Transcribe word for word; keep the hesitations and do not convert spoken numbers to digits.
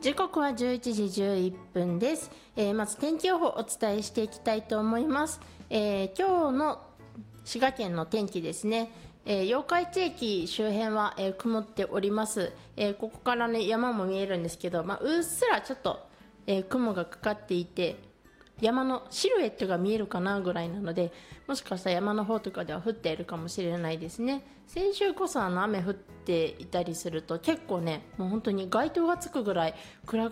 時刻はじゅういちじじゅういっぷんです。えー、まず天気予報をお伝えしていきたいと思います。えー、今日の滋賀県の天気ですね。えー、八日市駅周辺は、えー、曇っております。えー、ここからね山も見えるんですけど、まあ、うっすらちょっと、えー、雲がかかっていて、山のシルエットが見えるかなぐらいなので、もしかしたら山の方とかでは降っているかもしれないですね。先週こそあの雨降っていたりすると結構ね、もう本当に街灯がつくぐらい暗